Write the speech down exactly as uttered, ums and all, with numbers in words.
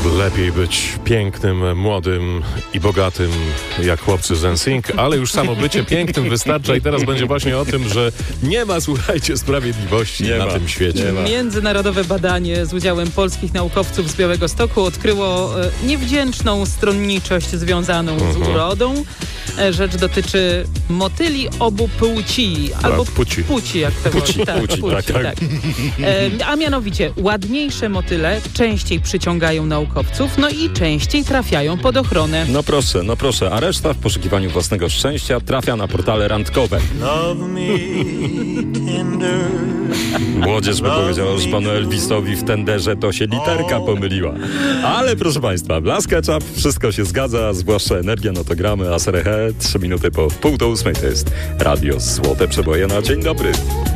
Lepiej być pięknym, młodym i bogatym jak chłopcy z N Sync, ale już samo bycie pięknym wystarcza i teraz będzie właśnie o tym, że nie ma, słuchajcie, sprawiedliwości nie na ma, tym świecie. Międzynarodowe badanie z udziałem polskich naukowców z Białegostoku odkryło e, niewdzięczną stronniczość związaną Mhm. z urodą. E, rzecz dotyczy motyli obu płci. Albo płci. płci, jak to Płci, tak, płci, tak, tak. E, a mianowicie ładniejsze motyle częściej przyciągają naukowców, no i częściej trafiają pod ochronę. No proszę, no proszę, a reszta w poszukiwaniu własnego szczęścia trafia na portale randkowe. Młodzież by powiedziała, że panu Elvisowi w tenderze to się literka pomyliła. Ale proszę państwa, Blask Ketchup, wszystko się zgadza, zwłaszcza energia, no to gramy, a Serehe, trzy minuty po wpół do ósmej to jest Radio Złote Przeboje na dzień dobry.